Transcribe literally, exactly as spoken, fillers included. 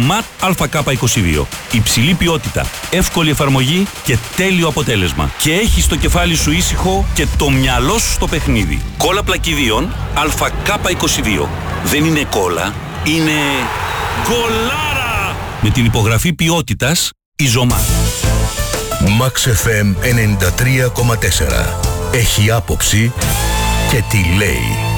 Ζωμάτ Α Κ είκοσι δύο. Υψηλή ποιότητα, εύκολη εφαρμογή και τέλειο αποτέλεσμα. Και έχει στο κεφάλι σου ήσυχο και το μυαλό σου στο παιχνίδι. Κόλλα πλακιδίων Α Κ είκοσι δύο. Δεν είναι κόλλα, είναι γκολάρα! Με την υπογραφή ποιότητας η Ζωμάτ. Max εφ εμ ενενήντα τρία κόμμα τέσσερα. Έχει άποψη και τη λέει.